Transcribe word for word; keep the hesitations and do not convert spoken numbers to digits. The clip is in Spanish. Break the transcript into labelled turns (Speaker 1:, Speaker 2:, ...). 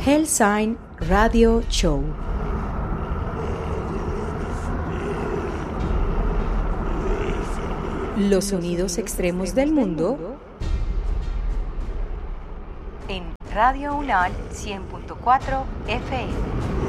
Speaker 1: Hellsign Radio Show. Los sonidos extremos del mundo
Speaker 2: en Radio UNAL cien punto cuatro F M.